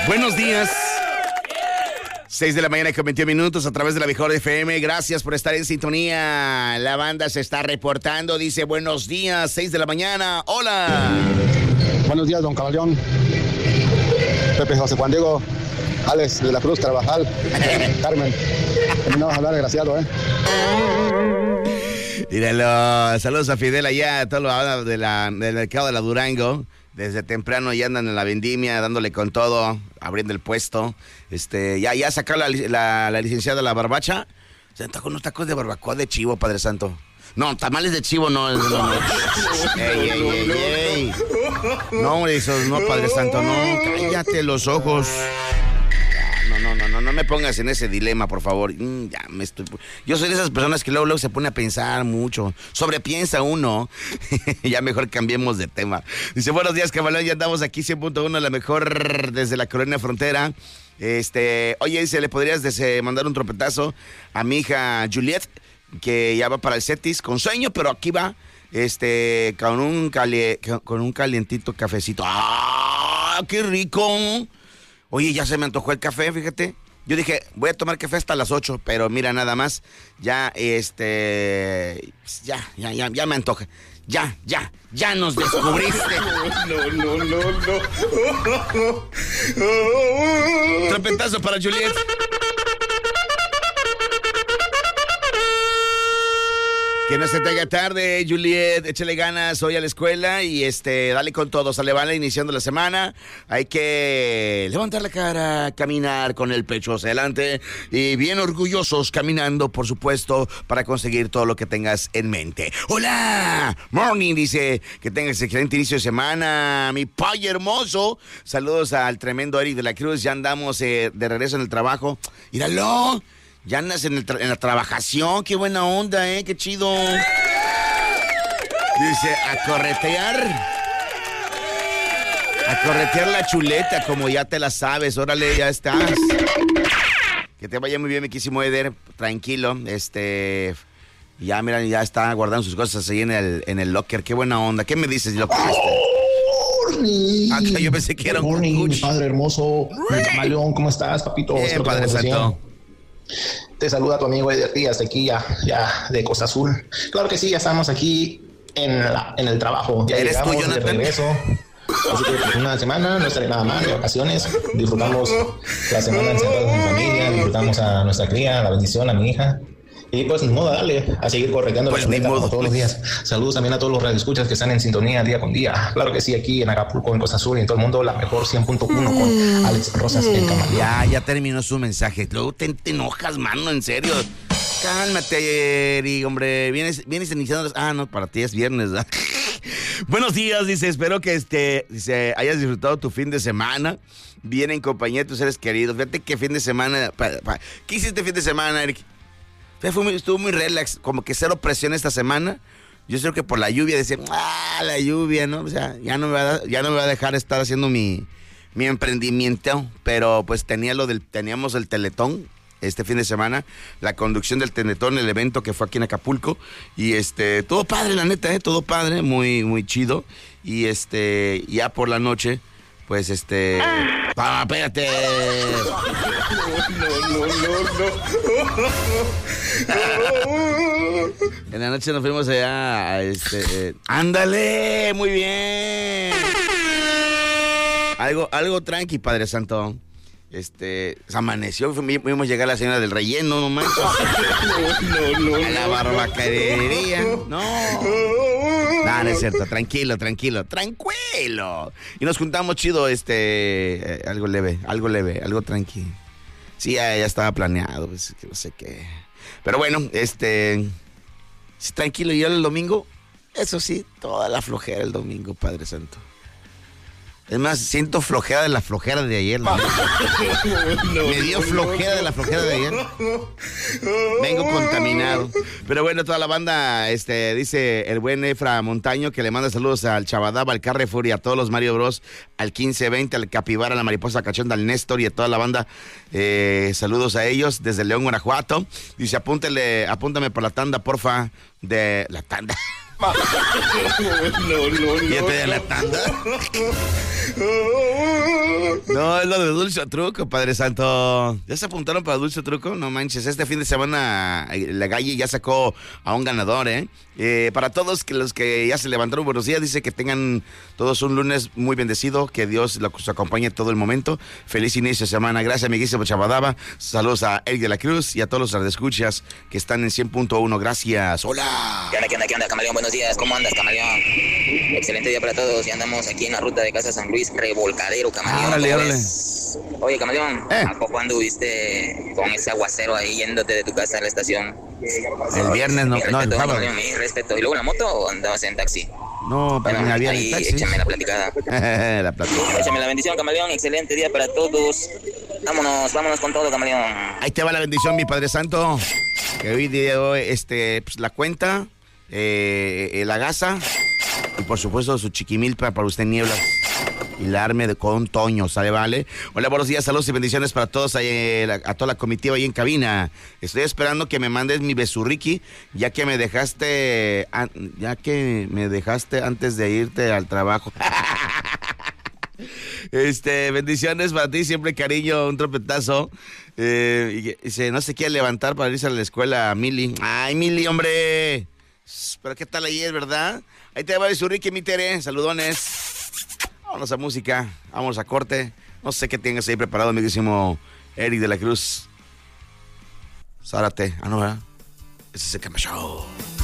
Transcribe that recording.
Buenos días. 6 de la mañana con 21 minutos a través de la Mejor FM. Gracias por estar en sintonía. La banda se está reportando. Dice buenos días, 6 de la mañana. Hola. Buenos días, don Caballón. Pepe José Juan Diego. Alex de la Cruz Carvajal. Carmen. No vas a hablar, desgraciado, Míralo. Saludos a Fidel allá, a todos los del mercado de la Durango. Desde temprano ya andan en la vendimia, dándole con todo, abriendo el puesto. Ya sacó la licenciada la barbacha. Se antojó unos tacos de barbacoa de chivo, Padre Santo. No, tamales de chivo no. Ey. No, eso no, Padre Santo, no. Cállate los ojos. No me pongas en ese dilema, por favor. Yo soy de esas personas que luego se pone a pensar mucho. Sobrepiensa uno. Ya mejor cambiemos de tema. Dice, buenos días, Cabalón. Ya andamos aquí, 100.1, la mejor desde la Colonia Frontera. Oye, dice, ¿le podrías mandar un trompetazo a mi hija Juliet, que ya va para el Cetis con sueño, pero aquí va, con un calientito cafecito? ¡Ah, qué rico! Oye, ya se me antojó el café, fíjate. Yo dije, voy a tomar café hasta las 8, pero mira, nada más, ya me antoja. Ya nos descubriste. No. Trompetazo para Juliet. Que no se te haga tarde, Juliet, échale ganas hoy a la escuela y dale con todo, sale, vale, iniciando la semana. Hay que levantar la cara, caminar con el pecho hacia adelante y bien orgullosos caminando, por supuesto, para conseguir todo lo que tengas en mente. ¡Hola! Morning, dice, que tengas excelente inicio de semana, mi pay hermoso. Saludos al tremendo Eric de la Cruz, ya andamos de regreso en el trabajo. ¡Míralo! Ya andas en la trabajación, qué buena onda, qué chido. Dice, a corretear la chuleta, como ya te la sabes, órale, ya estás. Que te vaya muy bien, mi quísimo Eder, tranquilo, ya mira, ya está guardando sus cosas ahí en el locker, qué buena onda. ¿Qué me dices, locker? Yo pensé que era un morning, mi padre hermoso, mi camaleón, ¿cómo estás, papito? Bien, Padre Santo. Te saluda tu amigo Eder Díaz de aquí, ya de Costa Azul. Claro que sí, ya estamos aquí en el trabajo. Ya ¿Eres tú, llegamos de regreso. Así que pues, una semana, no estaré nada mal, de vacaciones. Disfrutamos la semana encerrados en familia, disfrutamos a nuestra cría, la bendición, a mi hija. Y pues ni modo, dale, a seguir correteando la chuleta como todos los días. Saludos también a todos los radioescuchas que están en sintonía día con día. Claro que sí, aquí en Acapulco, en Costa Azul y en todo el mundo, la mejor 100.1 con Alex Rosas, el camaleón. Ya terminó su mensaje. Luego te enojas, mano, en serio. Cálmate, Eri, hombre. Vienes iniciando. No, para ti es viernes, ¿verdad? Buenos días, dice. Espero que hayas disfrutado tu fin de semana. Bien en compañía de tus seres queridos. Fíjate qué fin de semana. ¿Qué hiciste fin de semana, Eric? Estuvo muy relax, como que cero presión esta semana. Yo creo que por la lluvia, decía, la lluvia, ¿no? O sea, ya no me va a dejar estar haciendo mi emprendimiento, pero pues teníamos el Teletón este fin de semana, la conducción del Teletón, el evento que fue aquí en Acapulco, y todo padre, la neta, todo padre, muy, muy chido, y ya por la noche, pues espérate. En la noche nos fuimos allá ándale, muy bien. Algo tranqui, Padre Santo. Se amaneció, fuimos a llegar a la señora del relleno, no manches. A la barbacadería. No, es cierto, tranquilo. Y nos juntamos chido, algo leve, algo tranquilo. Sí, ya estaba planeado, pues, no sé qué. Pero bueno, tranquilo. Y el domingo, eso sí, toda la flojera el domingo, Padre Santo. Es más, siento flojera de la flojera de ayer. Me dio flojera de la flojera de ayer. Vengo contaminado. Pero bueno, toda la banda, dice el buen Efra Montaño, que le manda saludos al Chabadaba, al Carrefour y a todos los Mario Bros, al 1520, al Capibara, a la Mariposa Cachonda, al Néstor y a toda la banda. Saludos a ellos desde León, Guanajuato. Dice, apúntame por la tanda, porfa, de la tanda. Ya te de la tanda. No, es lo de Dulce o Truco, Padre Santo. ¿Ya se apuntaron para Dulce o Truco? No manches, este fin de semana la Galle ya sacó a un ganador, ¿eh? Para todos los que ya se levantaron, buenos días. Dice que tengan todos un lunes muy bendecido, que Dios los acompañe todo el momento. Feliz inicio de semana. Gracias, amiguísimo Chabadaba. Saludos a Eric de la Cruz y a todos los radioescuchas que están en 100.1. Gracias. Hola. ¿Qué onda, Camaleón? Buenos días. ¿Cómo andas, Camaleón? Excelente día para todos. Ya andamos aquí en la ruta de Casa San Luis, Revolcadero, Camaleón. Órale. Oye, Camaleón, ¿a poco anduviste con ese aguacero ahí yéndote de tu casa a la estación? El viernes, no, el sábado. Camaleón, mi respeto. ¿Y luego en la moto o andabas en taxi? No, pero me había ahí, en taxi. échame la platicada. La platicada. Échame la bendición, Camaleón. Excelente día para todos. Vámonos con todo, Camaleón. Ahí te va la bendición, mi Padre Santo. Que hoy día de hoy, pues, la cuenta, la gasa y por supuesto su chiquimilpa para usted, Nieblas. Y la arme con Toño, ¿sale, vale? Hola, buenos días, saludos y bendiciones para todos, a toda la comitiva ahí en cabina. Estoy esperando que me mandes mi besurriqui, ya que me dejaste antes de irte al trabajo. Bendiciones para ti, siempre cariño, un trompetazo. Dice, no se quiere levantar para irse a la escuela, Mili. Ay, Mili, hombre. Pero qué tal ayer, ¿verdad? Ahí te va besurriqui, mi Tere, saludones. Vámonos a música, vamos a corte. No sé qué tengas ahí preparado, amiguísimo Eric de la Cruz. Zárate. Ah, no, ¿verdad? Ese es el Cama Show.